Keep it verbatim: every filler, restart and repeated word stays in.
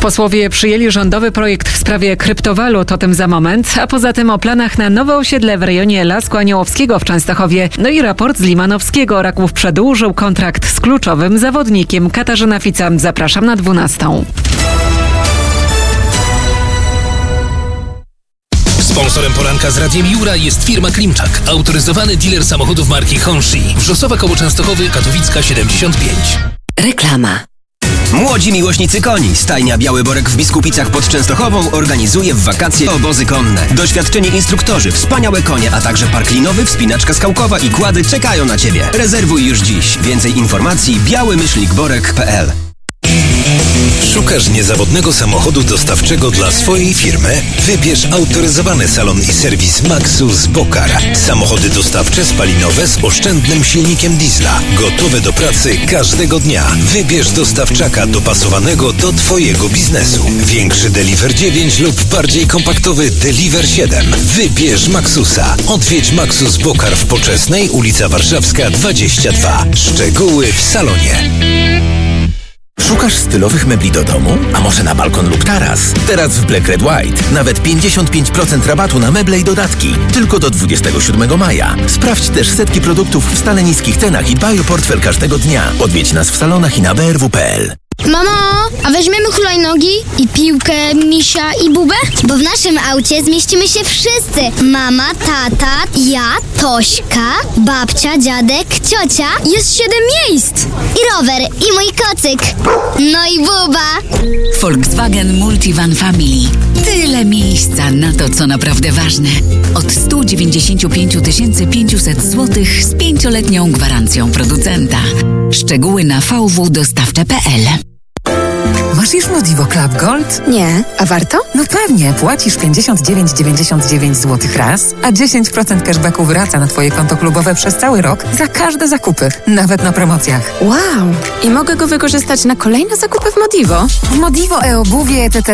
Posłowie przyjęli rządowy projekt w sprawie kryptowalut, o tym za moment, a poza tym o planach na nowe osiedle w rejonie Lasku Aniołowskiego w Częstochowie. No i raport z Limanowskiego. Raków przedłużył kontrakt z kluczowym zawodnikiem. Katarzyna Fica, zapraszam na dwunastą. Sponsorem poranka z Radiem Jura jest firma Klimczak, autoryzowany dealer samochodów marki Honshi. Wrzosowa koło Częstochowy, Katowicka siedemdziesiąt pięć. Reklama. Młodzi miłośnicy koni. Stajnia Biały Borek w Biskupicach pod Częstochową organizuje w wakacje obozy konne. Doświadczeni instruktorzy, wspaniałe konie, a także park linowy, wspinaczka skałkowa i kłady czekają na Ciebie. Rezerwuj już dziś. Więcej informacji biały myślnik borek kropka p l. Szukasz niezawodnego samochodu dostawczego dla swojej firmy? Wybierz autoryzowany salon i serwis Maxus Bokar. Samochody dostawcze spalinowe z oszczędnym silnikiem diesla. Gotowe do pracy każdego dnia. Wybierz dostawczaka dopasowanego do Twojego biznesu. Większy Deliver dziewięć lub bardziej kompaktowy Deliver siedem. Wybierz Maxusa. Odwiedź Maxus Bokar w Poczesnej, ulica Warszawska dwadzieścia dwa. Szczegóły w salonie. Szukasz stylowych mebli do domu? A może na balkon lub taras? Teraz w Black Red White nawet pięćdziesiąt pięć procent rabatu na meble i dodatki. Tylko do dwudziestego siódmego maja. Sprawdź też setki produktów w stale niskich cenach i dbaj o portfel każdego dnia. Odwiedź nas w salonach i na b r w kropka p l. Mamo, a weźmiemy hulajnogi i piłkę, misia i bubę? Bo w naszym aucie zmieścimy się wszyscy. Mama, tata, ja, Tośka, babcia, dziadek, ciocia. Jest siedem miejsc. I rower, i mój kocyk. No i buba. Volkswagen Multivan Family. Tyle miejsca na to, co naprawdę ważne. Od sto dziewięćdziesiąt pięć tysięcy pięćset złotych z pięcioletnią gwarancją producenta. Szczegóły na v w dostawcze kropka p l. Masz już Modivo Club Gold? Nie. A warto? No pewnie. Płacisz pięćdziesiąt dziewięć dziewięćdziesiąt dziewięć złotych raz, a dziesięć procent cashbacku wraca na Twoje konto klubowe przez cały rok za każde zakupy, nawet na promocjach. Wow. I mogę go wykorzystać na kolejne zakupy w Modivo? Modivo e-obuwie, et cetera